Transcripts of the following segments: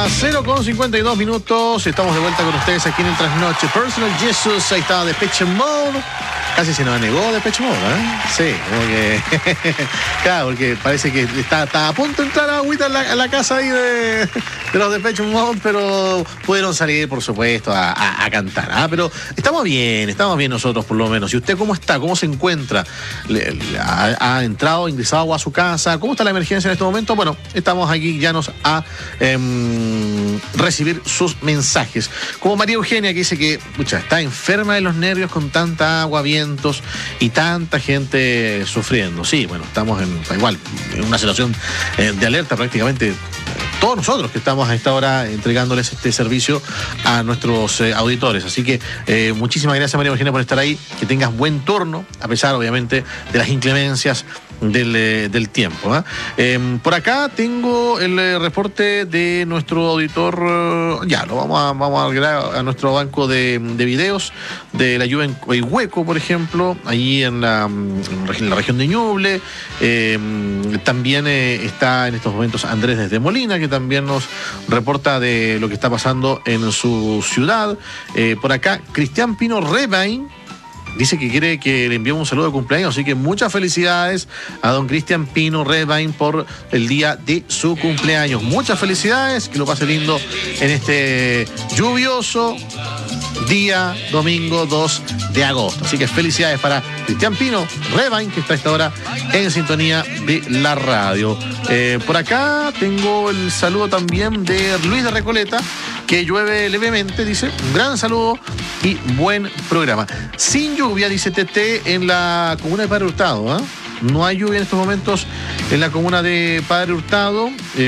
0:52, estamos de vuelta con ustedes aquí en el Trasnoche. Personal Jesus, ahí estaba Depeche Mode. Casi se nos negó Depeche Mode, ¿eh? Sí, como que... claro, porque parece que está a punto de entrar agüita en la casa ahí de los Depeche Mode, pero pudieron salir, por supuesto, a cantar, ¿ah? Pero estamos bien nosotros, por lo menos. ¿Y usted cómo está? ¿Cómo se encuentra? ¿Ha entrado, ingresado a su casa? ¿Cómo está la emergencia en este momento? Bueno, estamos aquí llanos a recibir sus mensajes. Como María Eugenia, que dice que está enferma de los nervios con tanta agua, vientos y tanta gente sufriendo. Sí, bueno, estamos en una situación de alerta prácticamente. Todos nosotros que estamos a esta hora entregándoles este servicio a nuestros auditores. Así que muchísimas gracias, María Eugenia, por estar ahí. Que tengas buen turno, a pesar, obviamente, de las inclemencias del tiempo, ¿eh? Por acá tengo el reporte de nuestro auditor. Ya, lo vamos a agregar a nuestro banco de videos de la lluvia en Coihueco, por ejemplo, allí en la región de Ñuble. También está en estos momentos Andrés desde Molina, que también nos reporta de lo que está pasando en su ciudad. Por acá, Cristian Pino Rebain dice que quiere que le enviemos un saludo de cumpleaños, así que muchas felicidades a don Cristian Pino Rebain por el día de su cumpleaños. Muchas felicidades, que lo pase lindo en este lluvioso día domingo 2 de agosto. Así que felicidades para Cristian Pino Rebain, que está a esta hora en sintonía de la radio. Por acá tengo el saludo también de Luis de Recoleta, que llueve levemente, dice. Un gran saludo y buen programa. Sin lluvia, dice TT, en la comuna de Padre Hurtado, ¿eh? No hay lluvia en estos momentos en la comuna de Padre Hurtado.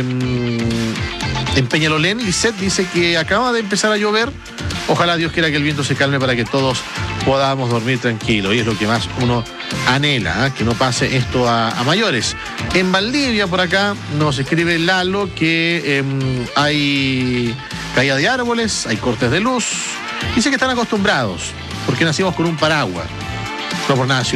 En Peñalolén, Lisset dice que acaba de empezar a llover. Ojalá Dios quiera que el viento se calme para que todos podamos dormir tranquilos. Y es lo que más uno anhela, ¿eh? Que no pase esto a mayores. En Valdivia, por acá, nos escribe Lalo que hay caída de árboles, hay cortes de luz. Dice que están acostumbrados, porque nacimos con un paraguas. No por nada,